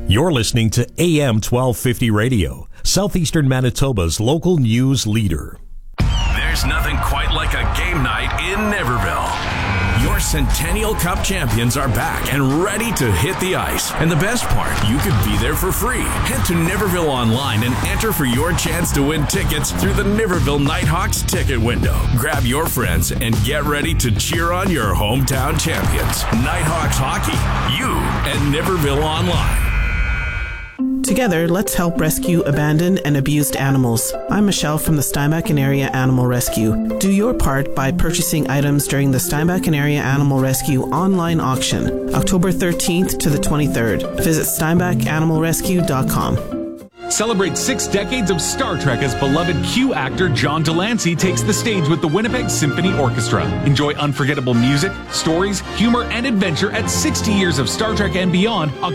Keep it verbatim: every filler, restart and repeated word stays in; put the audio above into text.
You're listening to A M twelve fifty Radio, Southeastern Manitoba's local news leader. There's nothing quite like a game night in Niverville. Your Centennial Cup champions are back and ready to hit the ice. And the best part, you could be there for free. Head to Niverville Online and enter for your chance to win tickets through the Niverville Nighthawks ticket window. Grab your friends and get ready to cheer on your hometown champions. Nighthawks Hockey, you and Niverville Online. Together, let's help rescue abandoned and abused animals. I'm Michelle from the Steinbach and Area Animal Rescue. Do your part by purchasing items during the Steinbach and Area Animal Rescue online auction, October thirteenth to the twenty-third. Visit steinbach animal rescue dot com. Celebrate six decades of Star Trek as beloved Q actor John Delancey takes the stage with the Winnipeg Symphony Orchestra. Enjoy unforgettable music, stories, humor, and adventure at sixty years of Star Trek and beyond.